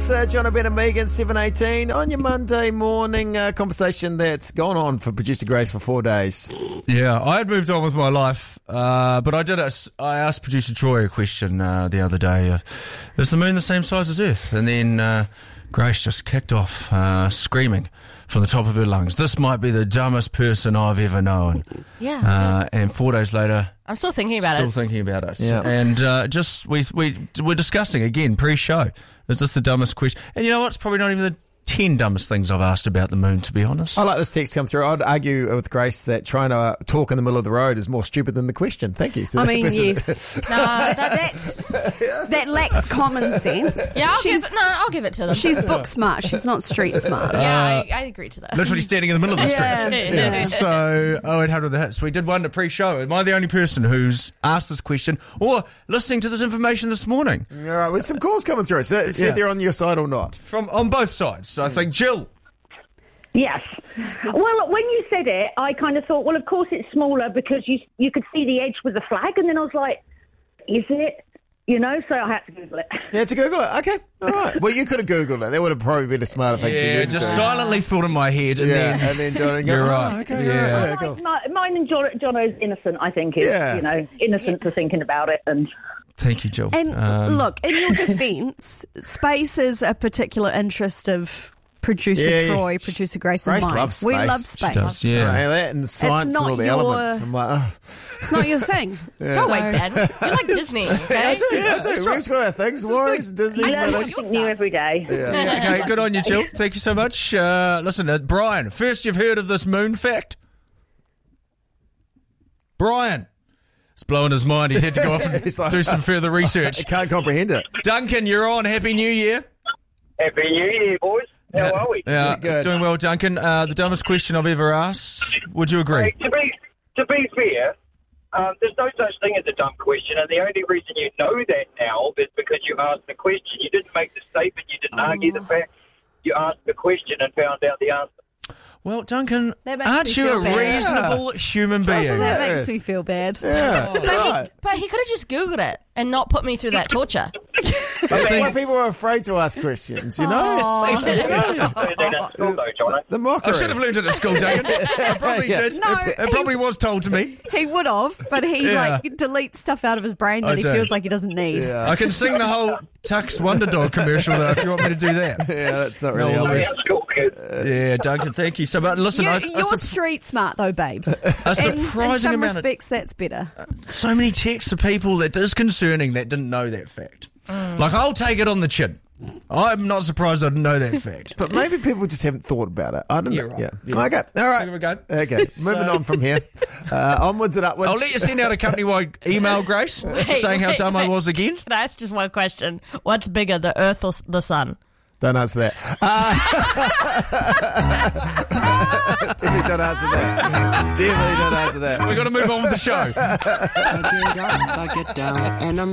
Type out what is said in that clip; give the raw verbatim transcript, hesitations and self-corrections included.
Grace, uh, John O'Brien and Megan, seven eighteen on your Monday morning uh, conversation that's gone on for producer Grace for four days. Yeah, I had moved on with my life, uh, but I did. Ask, I asked producer Troy a question uh, the other day: uh, is the moon the same size as Earth? And then uh, Grace just kicked off, uh, screaming from the top of her lungs, "This might be the dumbest person I've ever known." Yeah. Uh, and four days later, I'm still thinking about still it. thinking about us. Yeah. And uh, just we we we're discussing again pre-show. Is this the dumbest question? And you know what? It's probably not even the ten dumbest things I've asked about the moon, to be honest. I like this text come through. I'd argue with Grace that trying to uh, talk in the middle of the road is more stupid than the question. Thank you. So I that mean, person- yes. No, that's, That lacks common sense. yeah, I'll she's, give it, no, I'll give it to them. she's book smart. She's not street smart. yeah, I, I agree to that. Literally standing in the middle of the street. Yeah, yeah. So, oh eight hundred the hits. We did one to pre-show. Am I the only person who's asked this question or listening to this information this morning? All right, with some calls coming through. So, see Yeah. if they're on your side or not. From on both sides. So I think Jill. Yes. Well, when you said it, I kind of thought, well, of course it's smaller because you you could see the edge with the flag, and then I was like, is it? You know, so I had to Google it. Yeah, to Google it. Okay, all right. Well, you could have Googled it. That would have probably been a smarter thing for you. Yeah, to just do. silently thought in my head and Yeah, then and then John and go, You're oh, right. okay, Yeah. all right, Like, cool. my, mine and John, Jono's innocent, I think, is, Yeah. you know, innocent for thinking about it. And thank you, Jill. And Um, look, in your defence, space is a particular interest of producer Yeah, yeah. Troy, producer Grace, Grace and mine. loves We space. love She space. does, yeah. Right, that and science not and all the your- elements. I'm like, oh. It's not your thing. Oh, wait, Ben. You're like Disney, okay? I do, I do. We've got our things, Warwick's, Disney. I learn know so your something new stuff. every day. okay, good on you, Jill. Thank you so much. Uh, listen, uh, Brian, first you've heard of this moon fact? Brian. It's blowing his mind. He's had to go off and He's like, do some further I research. can't comprehend it. Duncan, you're on. Happy New Year. Happy New Year, boys. How are we? Yeah, Good. doing well, Duncan. Uh, the dumbest question I've ever asked. Would you Hey, agree? to be to be fair, um, there's no such thing as a dumb question, and the only reason you know that now is because you asked the question. You didn't make the statement. You didn't argue the fact. You asked the question and found out the answer. Well, Duncan, That makes aren't me you feel a bad. reasonable human Doesn't being? that- That makes me feel bad. Yeah, But, right. he, but he could have just Googled it and not put me through that torture. That's why people are afraid to ask questions, you know? Learned that at school, though, Jono. The I mockery. should have learned it at school, Duncan. I probably Yeah. did. No, it, it probably was told to me. He would have, but he Yeah. like deletes stuff out of his brain that I he do. feels like he doesn't need. Yeah. I can sing the whole Tux Wonder Dog commercial, though, if you want me to do that. Yeah, that's not No, really all the obvious. best. School kid. Yeah, Duncan, thank you so much. Listen, You, I, I, you're sup- street smart though, babes. a In, in surprising some amount of respects, that's better. so many texts of people that is concerning that didn't know that fact. Like, I'll take it on the chin. I'm not surprised I didn't know that fact. But maybe people just haven't thought about it. I don't know. You're right. Yeah. Yeah. Okay. All right. Give it a go. Okay. Moving on from here. Uh, onwards and upwards. I'll let you send out a company-wide email, Grace, Wait, saying how wait, dumb I wait. was again. Can I ask just one question? What's bigger, the Earth or s- the Sun? Don't answer that. Uh, definitely don't answer that. Definitely don't answer that. We've got to move on with the show. I get up, I get down, and I'm